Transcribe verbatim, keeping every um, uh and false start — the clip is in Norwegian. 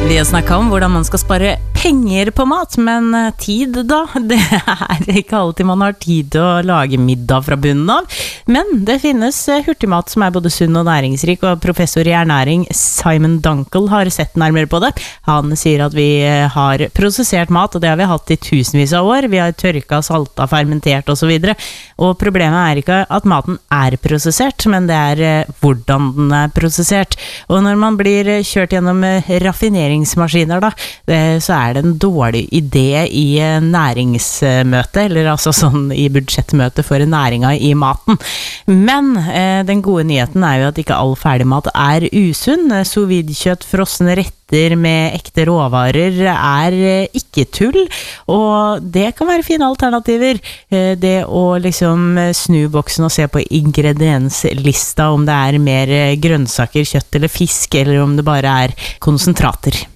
Vi har snakket om hvordan man skal spare penger på mat, men tid da, det er ikke alltid man har tid til å lage middag fra bunnen av. Men det finnes hurtigmat som er både sunn og næringsrik, og professor i ernæring Simon Dunkel har sett nærmere på det. Han sier at vi har prosessert mat, og det har vi hatt i tusenvis av år. Vi har tørka, salta, fermentert og så videre. Og problemet er ikke at maten er prosessert, men det er hvordan den er prosessert. Og når man blir kjørt gjennom raffineringsmaskiner da, det, så er det en dårlig idé i næringsmøte, eller altså sånn i budsjettmøte for næringa i maten. Men eh, den gode nyheten er jo at ikke all ferdigmat er usunn. Sous vide-kjøtt, frosne retter med ekte råvarer er ikke tull, og det kan være fine alternativer. Det å liksom snu boksen og se på ingredienslista om det er mer grønnsaker, kjøtt eller fisk, eller om det bare er konsentrater.